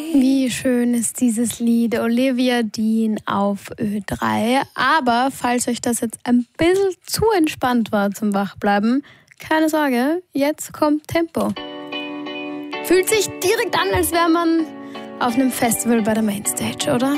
Wie schön ist dieses Lied, Olivia Dean auf Ö3. Aber falls euch das jetzt ein bisschen zu entspannt war zum Wachbleiben, keine Sorge, jetzt kommt Tempo. Fühlt sich direkt an, als wäre man auf einem Festival bei der Mainstage, oder?